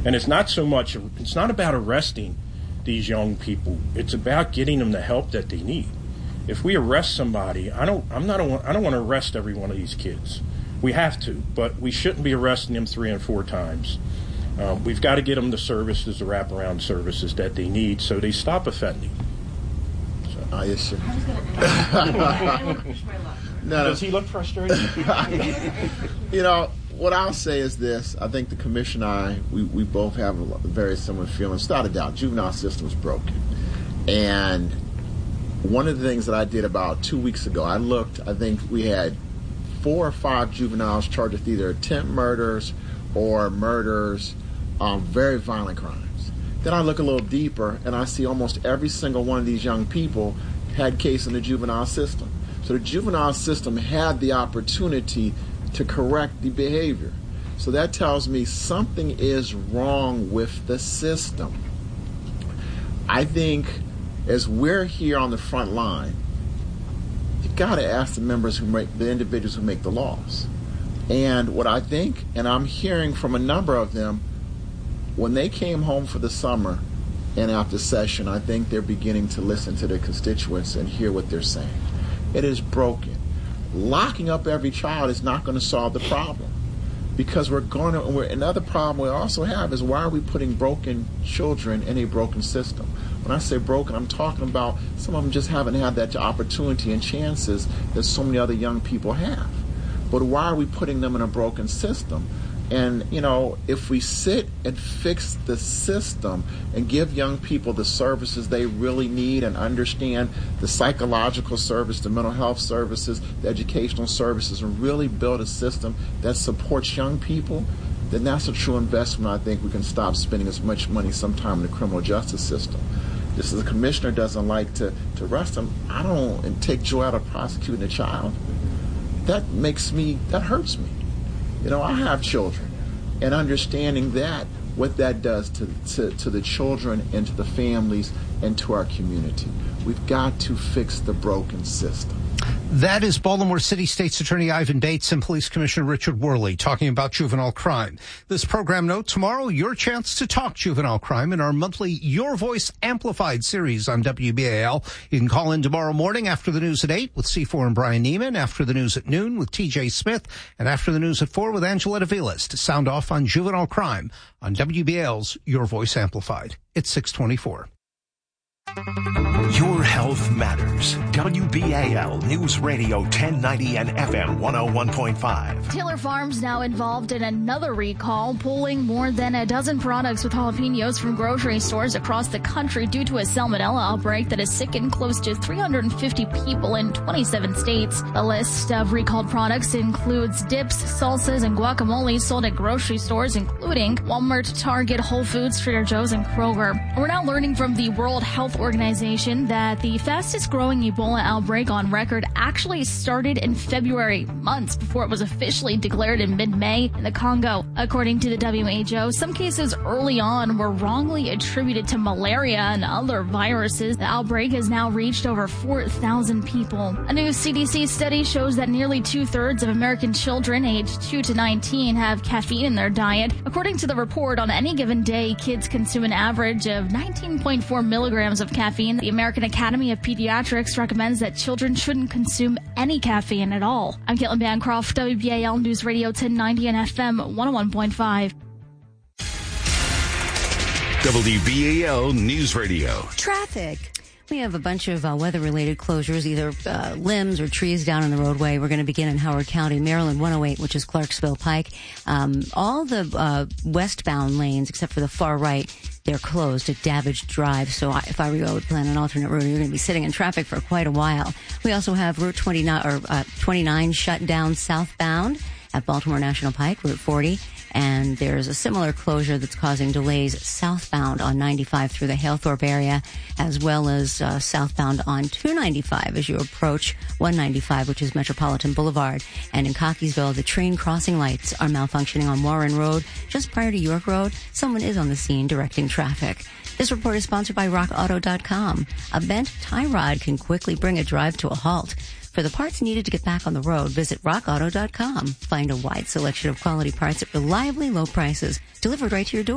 And it's not about arresting these young people. It's about getting them the help that they need. If we arrest somebody, I don't want to arrest every one of these kids. We have to, but we shouldn't be arresting them 3 and 4 times. We've got to get them the services, the wraparound services that they need, so they stop offending. So. Yes, sir. Does he look frustrated? What I'll say is this. I think the commission and I, we both have very similar feelings. Without a doubt, juvenile system is broken. And one of the things that I did about 2 weeks ago, I think we had 4 or 5 juveniles charged with either attempt murders or murders, very violent crimes. Then I look a little deeper and I see almost every single one of these young people had case in the juvenile system. So the juvenile system had the opportunity to correct the behavior. So that tells me something is wrong with the system. I think as we're here on the front line, you've got to ask the individuals who make the laws. And what I think, and I'm hearing from a number of them, when they came home for the summer and after session, I think they're beginning to listen to their constituents and hear what they're saying. It is broken. Locking up every child is not going to solve the problem, because another problem we also have is, why are we putting broken children in a broken system? When I say broken, I'm talking about some of them just haven't had that opportunity and chances that so many other young people have. But why are we putting them in a broken system? And, if we sit and fix the system and give young people the services they really need and understand the psychological service, the mental health services, the educational services, and really build a system that supports young people, then that's a true investment. I think we can stop spending as much money sometime in the criminal justice system. Just as the commissioner doesn't like to arrest them, I don't, and take joy out of prosecuting a child. That hurts me. I have children, and understanding what that does to the children and to the families and to our community. We've got to fix the broken system. That is Baltimore City State's Attorney Ivan Bates and Police Commissioner Richard Worley talking about juvenile crime. This program note, tomorrow, your chance to talk juvenile crime in our monthly Your Voice Amplified series on WBAL. You can call in tomorrow morning after the news at 8 with C4 and Brian Neiman, after the news at noon with TJ Smith, and after the news at 4 with Angeletta Vilas to sound off on juvenile crime on WBAL's Your Voice Amplified. It's 6:24. Your health matters. WBAL News Radio 1090 and FM 101.5. Taylor Farms now involved in another recall, pulling more than a dozen products with jalapenos from grocery stores across the country due to a salmonella outbreak that has sickened close to 350 people in 27 states. The list of recalled products includes dips, salsas, and guacamole sold at grocery stores, including Walmart, Target, Whole Foods, Trader Joe's, and Kroger. We're now learning from the World Health Organization that the fastest growing Ebola outbreak on record actually started in February, months before it was officially declared in mid-May in the Congo. According to the WHO, some cases early on were wrongly attributed to malaria and other viruses. The outbreak has now reached over 4,000 people. A new CDC study shows that nearly 2/3 of American children aged 2 to 19 have caffeine in their diet. According to the report, on any given day, kids consume an average of 19.4 milligrams of caffeine. The American Academy of Pediatrics recommends that children shouldn't consume any caffeine at all. I'm Caitlin Bancroft, WBAL News Radio 1090 and FM 101.5. WBAL News Radio. Traffic. We have a bunch of weather-related closures, either limbs or trees down on the roadway. We're going to begin in Howard County, Maryland 108, which is Clarksville Pike. All the westbound lanes, except for the far right, they're closed at Davidge Drive. So if I were you, I would plan an alternate route. You're going to be sitting in traffic for quite a while. We also have Route 29 shut down southbound at Baltimore National Pike, Route 40. And there's a similar closure that's causing delays southbound on 95 through the Halethorpe area, as well as southbound on 295 as you approach 195, which is Metropolitan Boulevard. And in Cockeysville, the train crossing lights are malfunctioning on Warren Road. Just prior to York Road, someone is on the scene directing traffic. This report is sponsored by RockAuto.com. A bent tie rod can quickly bring a drive to a halt. For the parts needed to get back on the road, visit RockAuto.com. Find a wide selection of quality parts at reliably low prices, delivered right to your door.